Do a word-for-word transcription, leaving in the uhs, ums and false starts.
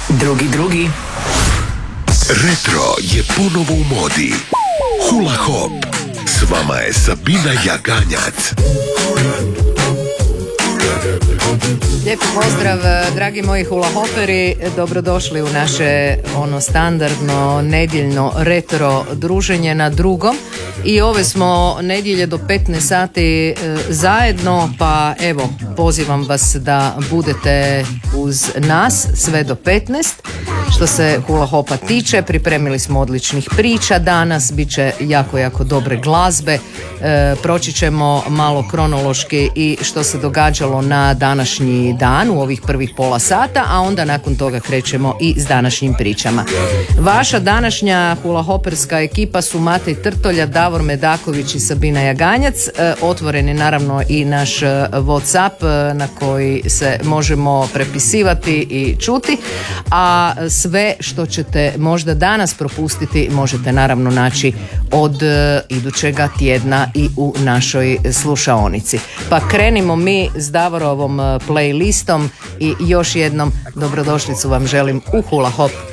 Drugi, drugi. Retro je ponovo u modi. Hula Hop. S vama je Sabina Jaganjac. Lijepi pozdrav, dragi moji hula hoperi, dobrodošli u naše ono standardno nedjeljno retro druženje na drugom. I ove smo nedjelje do petnaest sati e, zajedno, pa evo, pozivam vas da budete uz nas sve do petnaest. Što se hula hopa tiče, pripremili smo odličnih priča danas, bit će jako, jako dobre glazbe. E, proći ćemo malo kronološki i što se događalo na današnji dan u ovih prvih pola sata, a onda nakon toga krećemo i s današnjim pričama. Vaša današnja hula hoperska ekipa su Matej Trtolja, Davor Medaković i Sabina Jaganjac. E, otvoren je naravno i naš WhatsApp na koji se možemo prepisivati i čuti, a sve što ćete možda danas propustiti možete naravno naći od e, idućega tjedna i u našoj slušaonici. Pa krenimo mi s Davorovom playlistom i još jednom dobrodošlicu vam želim u Hula Hop